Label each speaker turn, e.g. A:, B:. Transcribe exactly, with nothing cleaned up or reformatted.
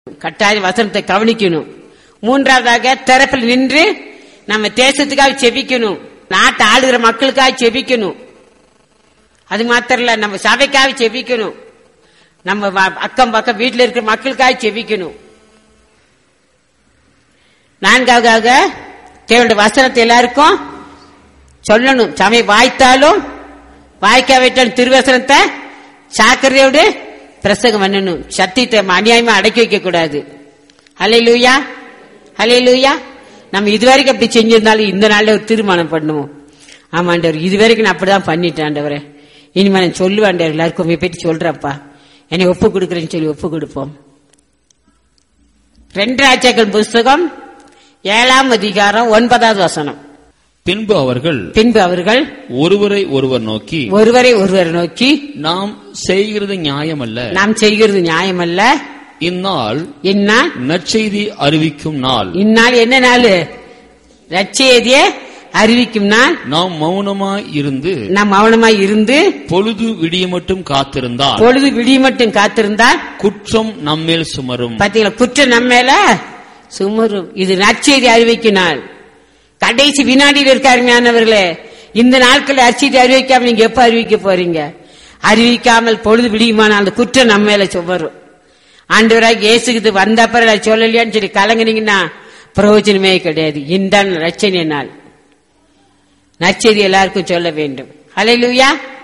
A: கட்டாய வசனத்தை கவனிக்கணும். மூன்றாவதாக திறப்பில் நின்று நம்ம தேசத்துக்காக செபிக்கணும், நாட்டை ஆளுகிற மக்களுக்காக செபிக்கணும். அது மாத்திரம் இல்ல, நம்ம சபைக்காக செபிக்கணும், நம்ம அக்கம் பக்கம் வீட்டில் இருக்கிற மக்களுக்காக செபிக்கணும். நான்காவதாக தேவனுடைய வசனத்தை எல்லாருக்கும் சொல்லணும். சமயம் வாய்த்தாலும் வாய்க்காவிட்டாலும் திருவசனத்தை சாக்கிரதையோடு பிரசங்கம் பண்ணணும். சத்தியத்தை அநியாயமா அடக்கி வைக்க கூடாது. ஹல்லேலூயா, ஹல்லேலூயா. நம்ம இதுவரைக்கும் அப்படி செஞ்சிருந்தாலும் இந்த நாள்ல ஒரு தீர்மானம் பண்ணுவோம். ஆமாண்டவர், இதுவரைக்கும் நான் அப்படிதான் பண்ணிட்டேன் ஆண்டவரே, இனிமே நான் சொல்லுவாண்டவர் எல்லாருக்கும் பற்றி சொல்றப்பா, என்னை ஒப்பு கொடுக்குறேன்னு சொல்லி ஒப்பு கொடுப்போம். ரெண்டு ராஜாக்கள் புஸ்தகம் ஏழாம் அதிகாரம் ஒன்பதாவது வசனம்.
B: பின்பு அவர்கள்
A: பின்பு அவர்கள்
B: ஒருவரை ஒருவர் நோக்கி
A: ஒருவரை ஒருவர் நோக்கி
B: நாம் செய்கிறது நியாயமல்ல,
A: நாம் செய்கிறது நியாயமல்ல,
B: இந்நாள்
A: இந்நாள்
B: நற்செய்தி அறிவிக்கும் நாள்,
A: இந்நாள் என்ன நாள்? நற்செய்தியை அறிவிக்கும் நாள். நாம்
B: மௌனமாய் இருந்து
A: நாம் மௌனமாய் இருந்து
B: பொழுது விடிய மட்டும் காத்திருந்தால்
A: பொழுது விடிய மட்டும் காத்திருந்தால் குற்றம்
B: நம்மேல் சுமரும்.
A: பாத்தீங்களா, குற்றம் நம்ம மேல சுமரும். இது நற்செய்தி அறிவிக்கும் நாள். கடைசி வினாடியில் இருக்காருமையானவர்களே, இந்த நாட்கள் நற்செய்தி அறிவிக்காம நீங்க எப்ப அறிவிக்க போறீங்க? அறிவிக்காமல் பொழுது விடியுமானால் அந்த குற்றம் நம்ம மேல சுமரும். ஆண்டவராக இயேசுக்கு வந்த அப்புறம் நான் சொல்லலையான்னு சொல்லி கலங்குனீங்கன்னா பிரயோஜனமே கிடையாது. இந்த ரட்சணை நாள் நற்செய்தி எல்லாருக்கும் சொல்ல வேண்டும். ஹல்லேலூயா.